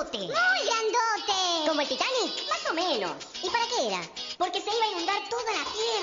grandote. ¡Muy grandote! ¿Como el Titanic? Más o menos. ¿Y para qué era? Porque se iba a inundar toda la Tierra.